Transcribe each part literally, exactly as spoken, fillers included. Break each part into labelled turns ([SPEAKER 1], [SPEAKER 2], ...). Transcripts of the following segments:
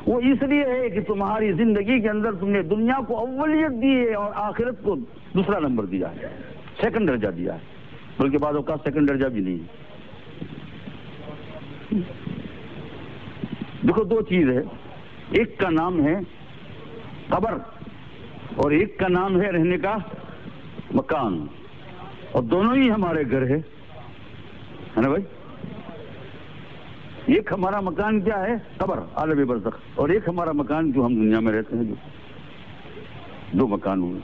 [SPEAKER 1] وہ اس لیے ہے کہ تمہاری زندگی کے اندر تم نے دنیا کو اولیت دی ہے اور آخرت کو دوسرا نمبر دیا ہے، سیکنڈ درجہ دیا ہے، بلکہ بعض اوقات سیکنڈ درجہ بھی نہیں ہے۔ دیکھو دو چیز ہے، ایک کا نام ہے قبر اور ایک کا نام ہے رہنے کا مکان، اور دونوں ہی ہمارے گھر ہے ہے نا بھائی؟ ایک ہمارا مکان کیا ہے؟ قبر، عالم برزخ، اور ایک ہمارا مکان جو ہم دنیا میں رہتے ہیں، جو دو مکان ہوئے۔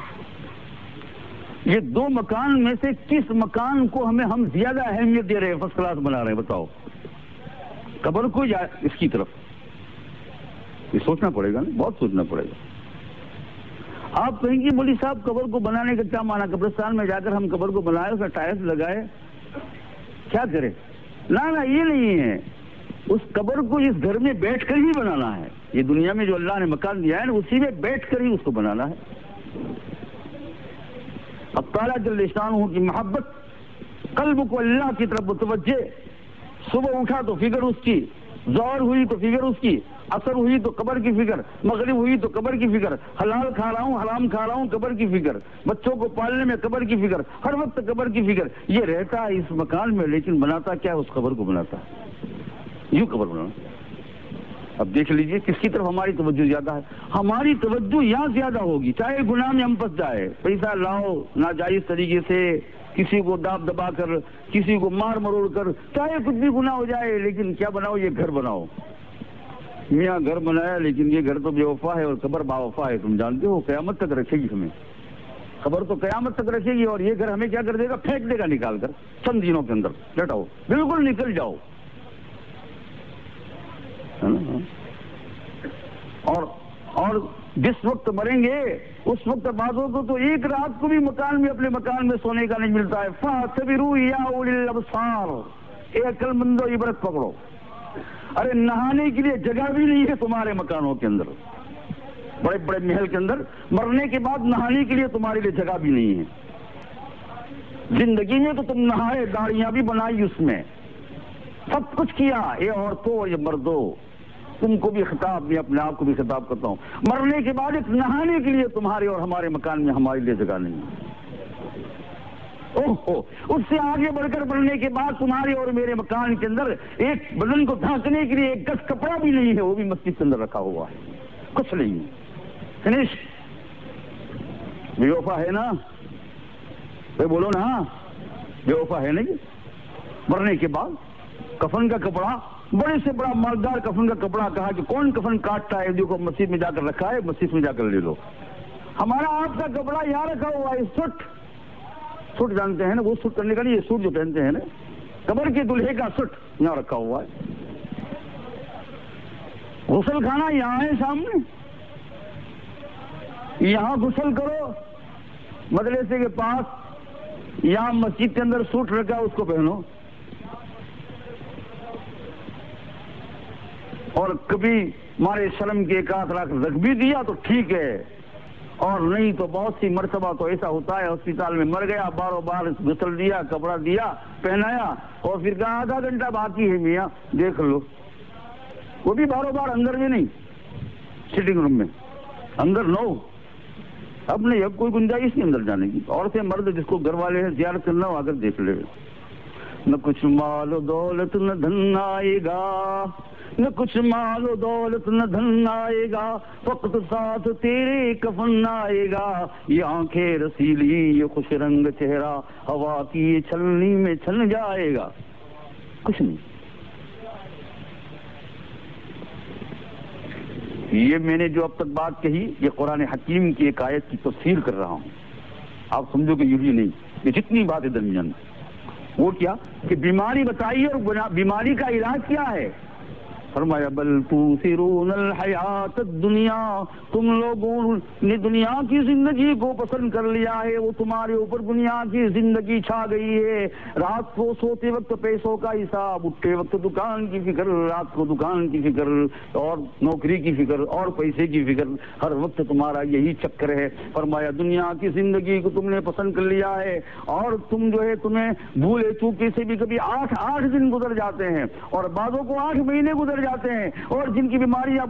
[SPEAKER 1] یہ دو مکان میں سے کس مکان کو ہمیں ہم زیادہ اہمیت دے رہے ہیں، فرسٹ کلاس بنا رہے ہیں؟ بتاؤ، قبر کو یا اس کی طرف؟ یہ سوچنا پڑے گا نا، بہت سوچنا پڑے گا۔ آپ کہیں گے مولوی صاحب قبر کو بنانے کا کیا معنی؟ قبرستان میں جا کر ہم قبر کو بنائے، اس میں ٹائلس لگائے، کیا کرے؟ نہ نہ یہ نہیں ہے، اس قبر کو اس گھر میں بیٹھ کر ہی بنانا ہے۔ یہ دنیا میں جو اللہ نے مکان دیا ہے نا، اسی میں بیٹھ کر ہی اس کو بنانا ہے۔ اب تعالیٰ جل شانہ کی محبت قلب کو اللہ کی طرف متوجہ، صبح اٹھا تو فکر اس کی، ظہر ہوئی تو فکر اس کی، عصر ہوئی تو قبر کی فکر، مغرب ہوئی تو قبر کی فکر، حلال کھا رہا ہوں حرام کھا رہا ہوں قبر کی فکر، بچوں کو پالنے میں قبر کی فکر، ہر وقت قبر کی فکر۔ یہ رہتا ہے اس مکان میں، لیکن بناتا کیا؟ اس قبر کو بناتا ہے، یوں قبر بنانا۔ اب دیکھ لیجئے کس کی طرف ہماری توجہ زیادہ ہے۔ ہماری توجہ یہاں زیادہ ہوگی، چاہے گناہ میں ہم پھنس جائے، پیسہ لاؤ ناجائز طریقے سے، کسی کو داب دبا کر، کسی کو مار مروڑ کر، چاہے کچھ بھی گناہ ہو جائے، لیکن کیا بناؤ؟ یہ گھر بناؤ۔ میاں گھر بنایا، لیکن یہ گھر تو بے وفا ہے اور قبر با وفا ہے، تم جانتے ہو، قیامت تک رکھے گی ہمیں، قبر تو قیامت تک رکھے گی، اور یہ گھر ہمیں کیا کر دے گا؟ پھینک دے گا نکال کر چند دنوں کے اندر، لٹاؤ، بالکل نکل جاؤ۔ اور اور جس وقت مریں گے اس وقت بعضوں کو تو ایک رات کو بھی مکان میں اپنے مکان میں سونے کا نہیں ملتا ہے۔ فاعتبروا یا اولی الابصار، اے عقل مندو عبرت پکڑو۔ ارے نہانے کے لیے جگہ بھی نہیں ہے تمہارے مکانوں کے اندر، بڑے بڑے محل کے اندر، مرنے کے بعد نہانے کے لیے تمہارے لیے جگہ بھی نہیں ہے۔ زندگی میں تو تم نہائے، داڑیاں بھی بنائی، اس میں سب کچھ کیا۔ اے عورتوں اور یہ مردوں، تم کو بھی خطاب، میں اپنے آپ کو بھی خطاب کرتا ہوں، مرنے کے بعد ایک نہانے کے لیے تمہارے اور ہمارے مکان میں ہمارے لیے جگہ نہیں ہے۔ اوہ، اس سے آگے بڑھ کر بڑھنے کے بعد تمہارے اور میرے مکان کے اندر ایک بدن کو ڈھانکنے کے لیے ایک گز کپڑا بھی نہیں ہے، وہ بھی مسجد کے اندر رکھا ہوا ہے، کچھ نہیں ہے، فنش۔ بے وفا ہے نا؟ بھائی بولو نا، بے وفا ہے نہیں؟ مرنے کے بعد کفن کا کپڑا، بڑے سے بڑا مالدار کفن کا کپڑا، کہا کہ کون کفن کاٹتا ہے؟ دیکھو مسجد میں جا کر رکھا ہے، مسجد میں جا کر لے لو۔ ہمارا آپ کا کپڑا یہاں رکھا ہوا ہے، سوٹ، سوٹ جانتے ہیں نا، وہ سوٹ کرنے کا نہیں، یہ سوٹ جو پہنتے ہیں نا، قبر کے دلہے کا سوٹ یہاں رکھا ہوا ہے۔ غسل خانہ یہاں ہے سامنے، یہاں غسل کرو، مدرسے کے پاس، یہاں مسجد کے اندر سوٹ رکھا، اس کو پہنو۔ اور کبھی ہمارے شرم کے ایک آدھ لاکھ رکھ بھی دیا تو ٹھیک ہے، اور نہیں تو بہت سی مرتبہ تو ایسا ہوتا ہے، ہسپتال میں مر گیا، باروں بار غسل دیا، کپڑا دیا، پہنایا، اور پھر کہا آدھا گھنٹہ باقی ہے میاں دیکھ لو، وہ بھی باروں بار اندر میں نہیں، سٹنگ روم میں اندر نو، اب نہیں، اب کوئی گنجائش نہیں اندر جانے کی۔ عورتیں مرد جس کو گھر والے ہیں زیارت کرنا ہو آ کر دیکھ لے۔ نہ کچھ مال و دولت نہ دھن آئے گا، نہ کچھ مال و دولت نہ دھن آئے گا، وقت ساتھ تیرے کفن آئے گا، یہ آنکھیں رسیلی یہ خوش رنگ چہرہ، ہوا کی یہ چھلنی میں چھن جائے گا، کچھ نہیں۔ یہ میں نے جو اب تک بات کہی، یہ قرآن حکیم کی ایک آیت کی تفسیر کر رہا ہوں، آپ سمجھو کہ یہی نہیں، یہ جتنی بات ہے درمیان وہ کیا کہ بیماری بتائیے اور بیماری کا علاج کیا ہے؟ فرمایا بل توثرون الحیات الدنیا، تم لوگوں نے دنیا کی زندگی کو پسند کر لیا ہے، وہ تمہارے اوپر دنیا کی زندگی چھا گئی ہے۔ رات کو سوتے وقت پیسوں کا حساب، اٹھتے وقت دکان کی فکر، رات کو دکان کی فکر اور نوکری کی فکر اور پیسے کی فکر، ہر وقت تمہارا یہی چکر ہے۔ فرمایا دنیا کی زندگی کو تم نے پسند کر لیا ہے، اور تم جو ہے تمہیں بھولے چوکے سے بھی کبھی آٹھ آٹھ دن گزر جاتے ہیں، اور بعضوں کو آٹھ مہینے گزر جاتے ہیں، اور جن کی بیماریاں